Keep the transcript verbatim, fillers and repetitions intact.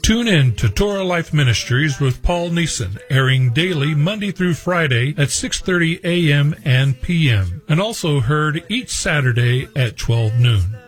Tune in to Torah Life Ministries with Paul Neeson, airing daily Monday through Friday at six thirty a.m. and p m, and also heard each Saturday at twelve noon.